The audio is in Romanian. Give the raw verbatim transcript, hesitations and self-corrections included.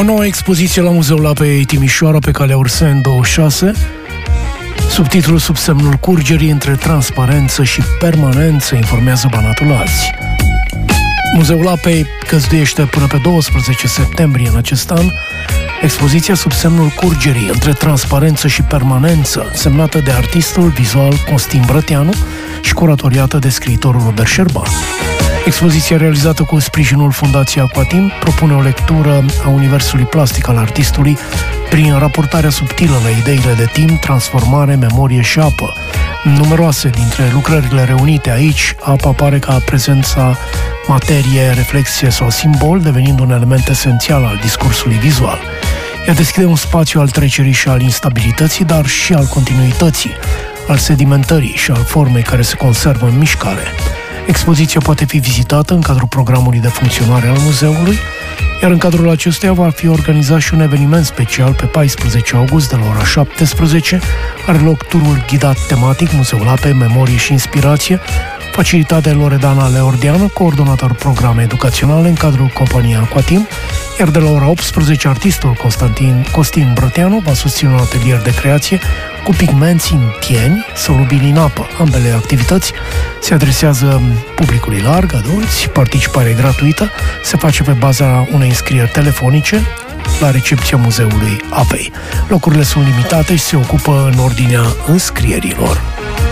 O nouă expoziție la Muzeul Apei Timișoara pe calea Urseni douăzeci și șase, subtitlul Sub semnul curgerii între transparență și permanență, informează Banatul azi. Muzeul Apei găzduiește până pe douăsprezece septembrie în acest an expoziția Sub semnul curgerii între transparență și permanență, semnată de artistul vizual Costin Brăteanu și curatoriată de scriitorul Robert Șerban. Expoziția realizată cu sprijinul Fundației Aquatim propune o lectură a universului plastic al artistului prin raportarea subtilă la ideile de timp, transformare, memorie și apă. Numeroase dintre lucrările reunite aici, apa apare ca prezența, materie, reflexie sau simbol, devenind un element esențial al discursului vizual. Ea deschide un spațiu al trecerii și al instabilității, dar și al continuității, al sedimentării și al formei care se conservă în mișcare. Expoziția poate fi vizitată în cadrul programului de funcționare al muzeului, iar în cadrul acestuia va fi organizat și un eveniment special pe paisprezece august de la ora șaptesprezece. Are loc turul ghidat tematic Muzeul Apei, Memorie și Inspirație, facilitat de Loredana Leordeanu, coordonator programe educaționale în cadrul companiei Aquatim, iar de la ora optsprezece artistul Constantin Costin Brăteanu va susține un atelier de creație cu pigmenți în tieni, solubili în apă. Ambele activități se adresează publicului larg, adulți, participare gratuită, se face pe baza unei înscrieri telefonice la recepția Muzeului Apei. Locurile sunt limitate și se ocupă în ordinea înscrierilor.